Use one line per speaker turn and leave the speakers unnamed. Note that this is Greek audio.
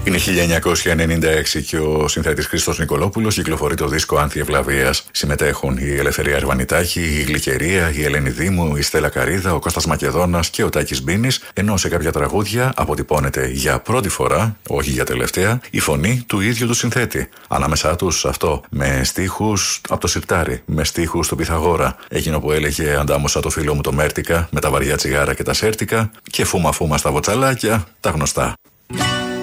Είναι 1996 και ο συνθέτης Χρήστος Νικολόπουλος κυκλοφορεί το δίσκο Άνθη Ευλαβίας. Συμμετέχουν η Ελευθερία Αρβανιτάκη, η Γλυκερία, η Ελένη Δήμου, η Στέλλα Καρίδα, ο Κώστας Μακεδόνας και ο Τάκης Μπίνης, ενώ σε κάποια τραγούδια αποτυπώνεται για πρώτη φορά, όχι για τελευταία, η φωνή του ίδιου του συνθέτη. Ανάμεσά τους αυτό με στίχους από το Σιρτάρι, με στίχους του Πυθαγόρα, εκείνο που έλεγε «Αντάμωσα το φίλο μου το Μέρτικα, με τα βαριά τσιγάρα και τα σέρτικα και φούμα φούμα στα βοτσαλάκια», τα γνωστά.